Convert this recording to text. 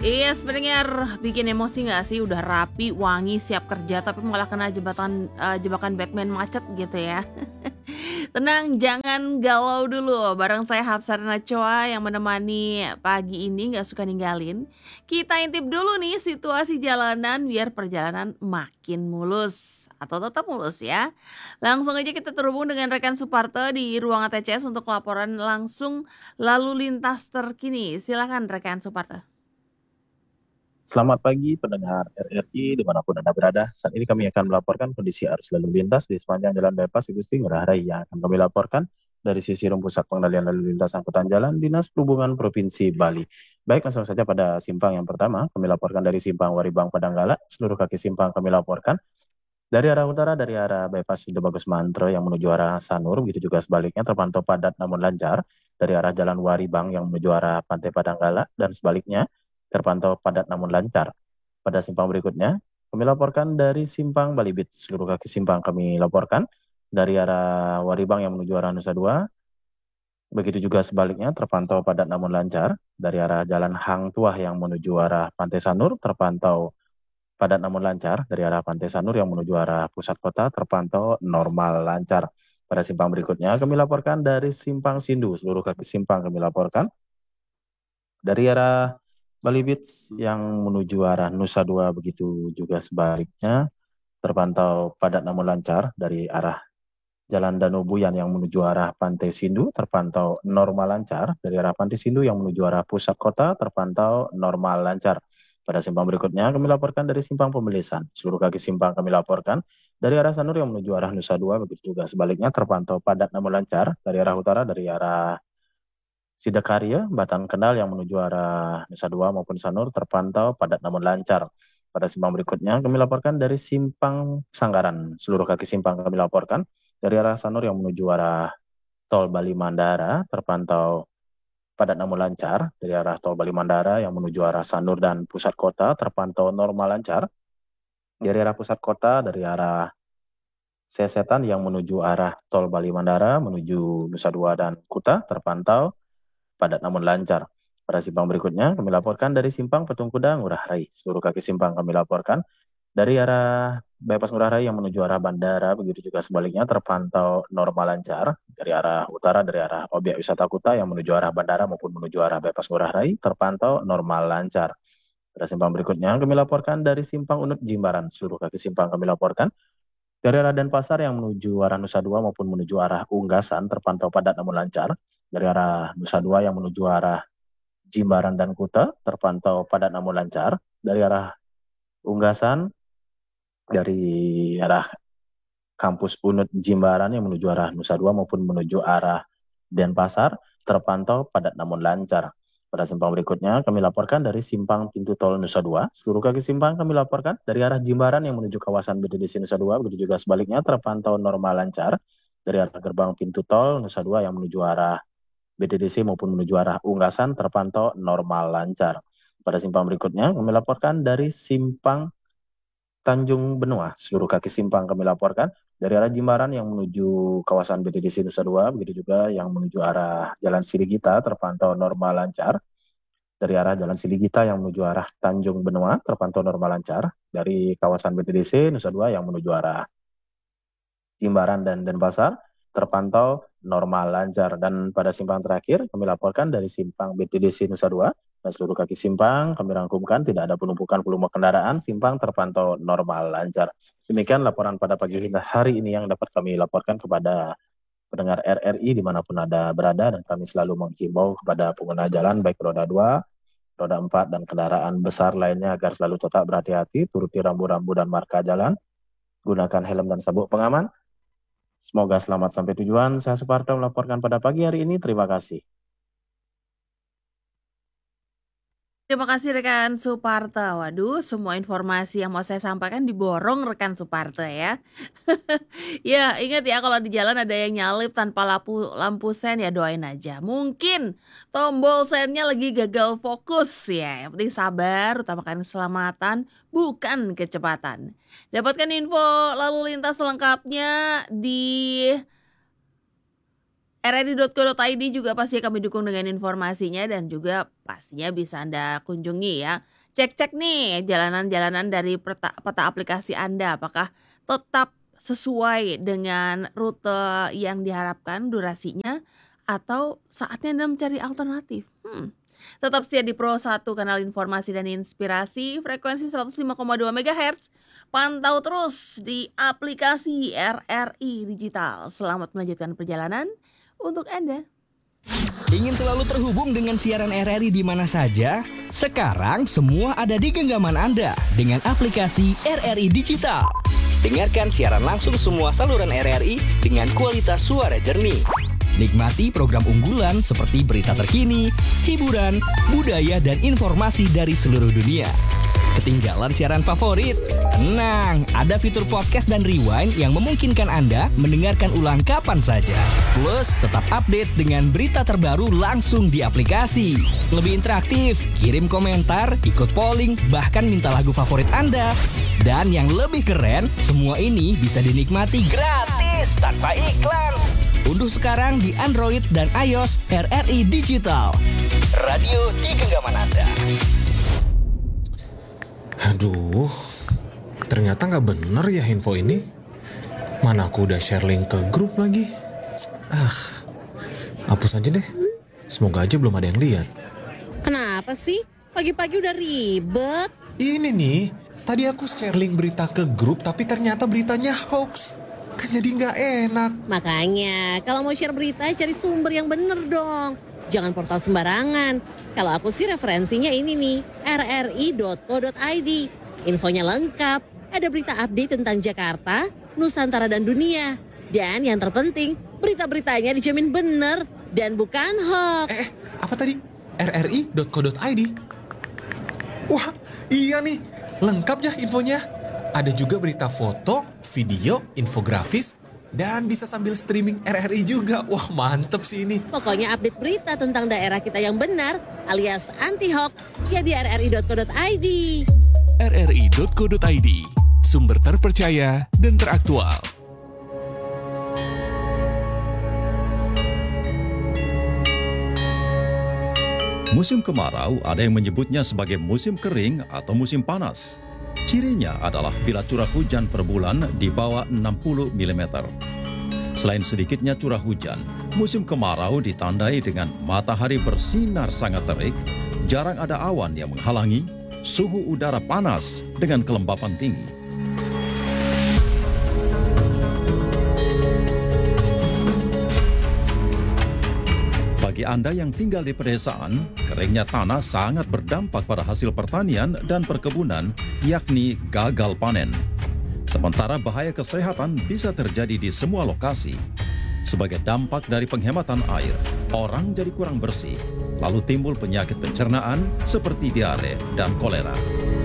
Iya sebenarnya bikin emosi nggak sih? Udah rapi, wangi, siap kerja, tapi malah kena jebakan Batman macet gitu ya. Tenang, jangan galau dulu. Bareng saya Hapsar Nachoa yang menemani pagi ini nggak suka ninggalin. Kita intip dulu nih situasi jalanan biar perjalanan makin mulus. Atau tetap mulus ya. Langsung aja kita terhubung dengan rekan Suparto di ruang ATCS untuk laporan langsung lalu lintas terkini. Silakan rekan Suparto. Selamat pagi pendengar RRI dimanapun Anda berada. Saat ini kami akan melaporkan kondisi arus lalu lintas di sepanjang Jalan Bypass Igusti Ngurah Rai yang akan kami laporkan dari sisi Rum Pusat Pengendalian Lalu Lintas Angkutan Jalan Dinas Perhubungan Provinsi Bali. Baik, langsung saja pada simpang yang pertama, kami laporkan dari simpang Waribang Padanggala, seluruh kaki simpang kami laporkan. Dari arah utara, dari arah bypass Sido Bagus Mantre yang menuju arah Sanur, begitu juga sebaliknya terpantau padat namun lancar. Dari arah Jalan Waribang yang menuju arah Pantai Padanggala dan sebaliknya terpantau padat namun lancar. Pada simpang berikutnya, kami laporkan dari simpang Balibit. Seluruh kaki simpang kami laporkan. Dari arah Waribang yang menuju arah Nusa Dua, begitu juga sebaliknya terpantau padat namun lancar. Dari arah Jalan Hang Tuah yang menuju arah Pantai Sanur terpantau padat namun lancar. Dari arah Pantai Sanur yang menuju arah pusat kota terpantau normal lancar. Pada simpang berikutnya kami laporkan dari simpang Sindu. Seluruh kaki simpang kami laporkan. Dari arah Bali Beach yang menuju arah Nusa Dua begitu juga sebaliknya terpantau padat namun lancar. Dari arah Jalan Danau Buyan yang menuju arah Pantai Sindu terpantau normal lancar. Dari arah Pantai Sindu yang menuju arah pusat kota terpantau normal lancar. Pada simpang berikutnya kami laporkan dari simpang Pemelisan. Seluruh kaki simpang kami laporkan. Dari arah Sanur yang menuju arah Nusa Dua begitu juga sebaliknya terpantau padat namun lancar. Dari arah utara, dari arah Sidakarya, Batang Kendal yang menuju arah Nusa Dua maupun Sanur terpantau padat namun lancar. Pada simpang berikutnya kami laporkan dari simpang Sanggaran. Seluruh kaki simpang kami laporkan. Dari arah Sanur yang menuju arah Tol Bali Mandara terpantau padat namun lancar. Dari arah Tol Bali Mandara yang menuju arah Sanur dan pusat kota terpantau normal lancar. Dari arah pusat kota, dari arah Sesetan yang menuju arah Tol Bali Mandara menuju Nusa Dua dan Kuta terpantau padat namun lancar. Pada simpang berikutnya kami laporkan dari simpang Petung Kuda Ngurah Rai. Seluruh kaki simpang kami laporkan dari arah bypass Ngurah Rai yang menuju arah bandara, begitu juga sebaliknya terpantau normal lancar. Dari arah utara, dari arah objek wisata Kuta yang menuju arah bandara maupun menuju arah bypass Ngurah Rai terpantau normal lancar. Pada simpang berikutnya kami laporkan dari simpang Unut Jimbaran. Seluruh kaki simpang kami laporkan dari arah Denpasar yang menuju arah Nusa Dua maupun menuju arah Unggasan terpantau padat namun lancar. Dari arah Nusa Dua yang menuju arah Jimbaran dan Kuta terpantau padat namun lancar. Dari arah Unggasan, dari arah kampus Unut Jimbaran yang menuju arah Nusa Dua maupun menuju arah Denpasar terpantau padat namun lancar. Pada simpang berikutnya kami laporkan dari simpang pintu tol Nusa Dua. Seluruh kaki simpang kami laporkan dari arah Jimbaran yang menuju kawasan BDDC Nusa Dua, begitu juga sebaliknya terpantau normal lancar. Dari arah gerbang pintu tol Nusa Dua yang menuju arah BDDC maupun menuju arah Unggasan terpantau normal lancar. Pada simpang berikutnya kami laporkan dari simpang Tanjung Benua. Seluruh kaki simpang kami laporkan dari arah Jimbaran yang menuju kawasan BDDC Nusa Dua, begitu juga yang menuju arah Jalan Siligita terpantau normal lancar. Dari arah Jalan Siligita yang menuju arah Tanjung Benua terpantau normal lancar. Dari kawasan BDDC Nusa Dua yang menuju arah Jimbaran dan Denpasar terpantau normal lancar. Dan pada simpang terakhir kami laporkan dari simpang BTDC Nusa Dua dan seluruh kaki simpang kami rangkumkan tidak ada penumpukan volume kendaraan, simpang terpantau normal lancar. Demikian laporan pada pagi hari ini yang dapat kami laporkan kepada pendengar RRI dimanapun ada berada, dan kami selalu menghimbau kepada pengguna jalan baik roda 2, roda 4, dan kendaraan besar lainnya agar selalu tetap berhati-hati, turuti rambu-rambu dan marka jalan, gunakan helm dan sabuk pengaman. Semoga selamat sampai tujuan. Saya Suparto melaporkan pada pagi hari ini. Terima kasih. Terima kasih rekan Suparto. Waduh, semua informasi yang mau saya sampaikan diborong rekan Suparto ya. Ya, ingat ya kalau di jalan ada yang nyalip tanpa lampu lampu sen ya doain aja. Mungkin tombol sennya lagi gagal fokus ya. Yang penting sabar, utamakan keselamatan, bukan kecepatan. Dapatkan info lalu lintas selengkapnya di rri.co.id juga pasti kami dukung dengan informasinya dan juga pastinya bisa Anda kunjungi ya. Cek-cek nih jalanan-jalanan dari peta aplikasi Anda apakah tetap sesuai dengan rute yang diharapkan durasinya atau saatnya Anda mencari alternatif. Tetap setia di Pro 1 kanal informasi dan inspirasi frekuensi 105,2 MHz. Pantau terus di aplikasi RRI Digital. Selamat melanjutkan perjalanan untuk Anda. Ingin selalu terhubung dengan siaran RRI di mana saja? Sekarang semua ada di genggaman Anda dengan aplikasi RRI Digital. Dengarkan siaran langsung semua saluran RRI dengan kualitas suara jernih. Nikmati program unggulan seperti berita terkini, hiburan, budaya, dan informasi dari seluruh dunia. Ketinggalan siaran favorit? Tenang, ada fitur podcast dan rewind yang memungkinkan Anda mendengarkan ulang kapan saja. Plus, tetap update dengan berita terbaru langsung di aplikasi. Lebih interaktif, kirim komentar, ikut polling, bahkan minta lagu favorit Anda. Dan yang lebih keren, semua ini bisa dinikmati gratis tanpa iklan. Unduh sekarang di Android dan iOS RRI Digital. Radio di genggaman Anda. Aduh, ternyata nggak bener ya info ini. Mana aku udah share link ke grup lagi. Hapus aja deh. Semoga aja belum ada yang lihat. Kenapa sih? Pagi-pagi udah ribet. Ini nih, tadi aku share link berita ke grup tapi ternyata beritanya hoax. Kan jadi nggak enak. Makanya, kalau mau share berita cari sumber yang bener dong. Jangan portal sembarangan. Kalau aku sih referensinya ini nih, rri.co.id. Infonya lengkap, ada berita update tentang Jakarta, Nusantara dan dunia. Dan yang terpenting, berita-beritanya dijamin bener dan bukan hoax. Apa tadi? rri.co.id. Wah, iya nih. Lengkap ya infonya. Ada juga berita foto, video, infografis, dan bisa sambil streaming RRI juga. Wah, mantep sih ini. Pokoknya update berita tentang daerah kita yang benar alias anti-hoax ya di rri.co.id. rri.co.id, sumber terpercaya dan teraktual. Musim kemarau ada yang menyebutnya sebagai musim kering atau musim panas. Cirinya adalah bila curah hujan per bulan di bawah 60 mm. Selain sedikitnya curah hujan, musim kemarau ditandai dengan matahari bersinar sangat terik, jarang ada awan yang menghalangi, suhu udara panas dengan kelembapan tinggi. Bagi Anda yang tinggal di pedesaan, keringnya tanah sangat berdampak pada hasil pertanian dan perkebunan, yakni gagal panen. Sementara bahaya kesehatan bisa terjadi di semua lokasi. Sebagai dampak dari penghematan air, orang jadi kurang bersih, lalu timbul penyakit pencernaan seperti diare dan kolera.